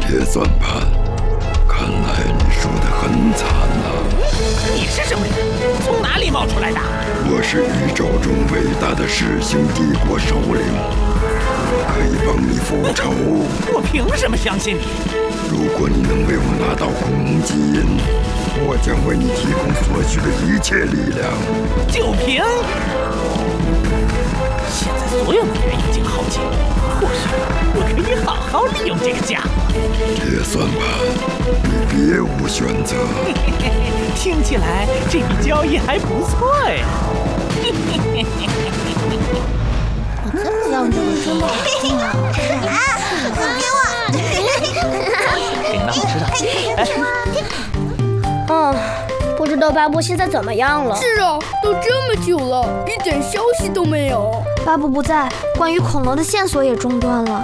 铁算盘，看来你输得很惨呐。 你是什么人？从哪里冒出来的？ 我是宇宙中伟大的世星帝国首领，可以帮你复仇。 我凭什么相信你？ 如果你能为我拿到恐龙基因，我将为你提供所需的一切力量。 就凭？现在所有能源已经耗尽，或许我可以好好利用这个家伙。 铁算盘，你别无选择。 听起来这笔交易还不错呀。 我这么样这个真的好重啊！ 给我！ 给那我知道。 不知道巴布现在怎么样了？ 是啊，都这么久了，一点消息都没有。 巴布不在，关于恐龙的线索也中断了。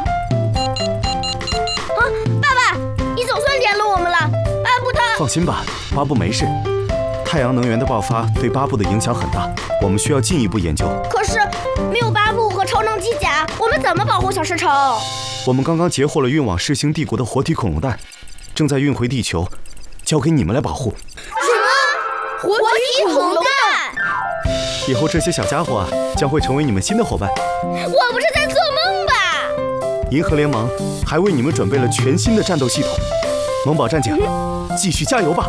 爸爸，你总算联络我们了。巴布他…… 放心吧，巴布没事。太阳能源的爆发对巴布的影响很大，我们需要进一步研究。 可是没有巴布和超能机甲，我们怎么保护小石城？ 我们刚刚截获了运往世星帝国的活体恐龙蛋，正在运回地球，交给你们来保护。 活体恐龙蛋！ 以后这些小家伙将会成为你们新的伙伴。 我不是在做梦吧？ 银河联盟还为你们准备了全新的战斗系统，萌宝战警，继续加油吧！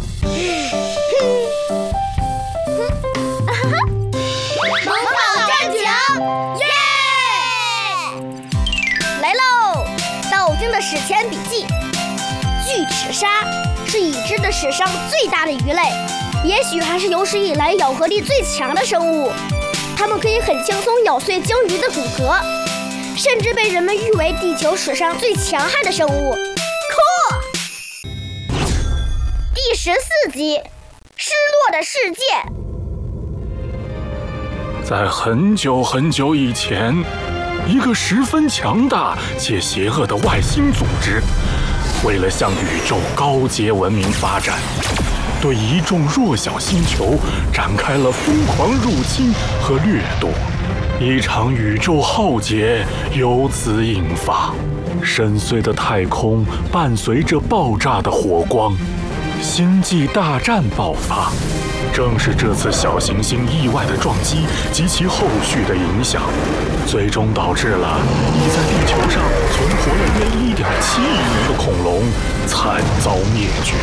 萌宝战警，耶！来喽！道经的史前笔记：巨齿鲨是已知的史上最大的鱼类。也许还是有史以来咬合力最强的生物，它们可以很轻松咬碎鲸鱼的骨骼，甚至被人们誉为地球史上最强悍的生物。第14集，失落的世界。 在很久很久以前，一个十分强大且邪恶的外星组织，为了向宇宙高阶文明发展，对一众弱小星球展开了疯狂入侵和掠夺，一场宇宙浩劫由此引发。深邃的太空伴随着爆炸的火光，星际大战爆发。正是这次小行星意外的撞击及其后续的影响，最终导致了已在地球上存活了约1.7亿年的恐龙惨遭灭绝。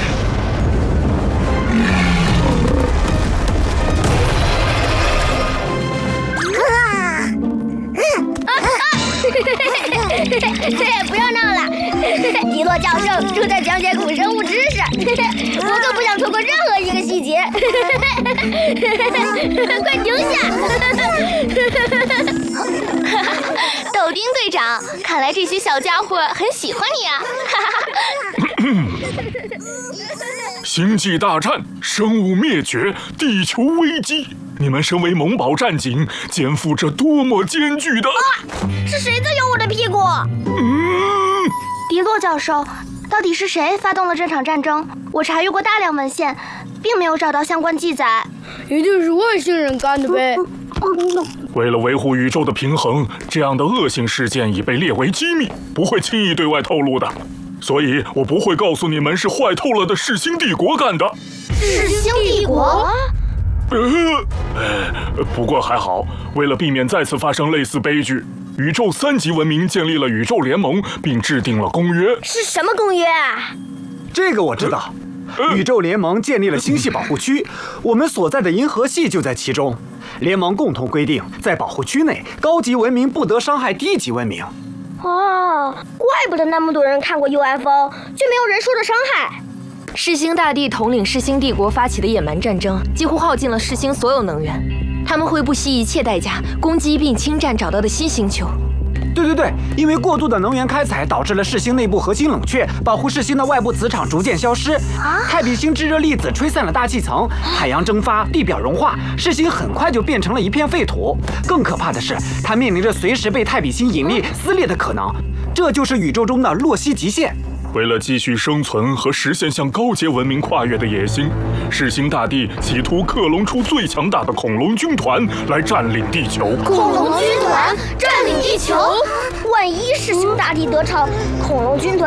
不要闹了，迪洛教授正在讲解古生物知识，我可不想错过任何一个细节。快停下！ 豆丁队长，看来这些小家伙很喜欢你啊！ 星际大战，生物灭绝，地球危机。你们身为萌宝战警，肩负着多么艰巨的…… 是谁在咬我的屁股？迪洛教授，到底是谁发动了这场战争？我查阅过大量文献，并没有找到相关记载。 一定是外星人干的呗。 为了维护宇宙的平衡，这样的恶性事件已被列为机密，不会轻易对外透露的。所以我不会告诉你们是坏透了的世星帝国干的。 世星帝国？ 不过还好，为了避免再次发生类似悲剧，宇宙3级文明建立了宇宙联盟，并制定了公约。 是什么公约啊？ 这个我知道。宇宙联盟建立了星系保护区，我们所在的银河系就在其中。联盟共同规定，在保护区内，高级文明不得伤害低级文明。 哦，怪不得那么多人看过 UFO， 却没有人受到伤害。 世星大帝统领世星帝国发起的野蛮战争，几乎耗尽了世星所有能源。他们会不惜一切代价攻击并侵占找到的新星球。 对，因为过度的能源开采导致了世星内部核心冷却，保护世星的外部磁场逐渐消失。太比星炙热粒子吹散了大气层，海洋蒸发，地表融化，世星很快就变成了一片废土。更可怕的是，它面临着随时被太比星引力撕裂的可能。这就是宇宙中的洛希极限。 为了继续生存和实现向高阶文明跨越的野心，世星大帝企图克隆出最强大的恐龙军团来占领地球。 恐龙军团占领地球？万一世星大帝得逞，恐龙军团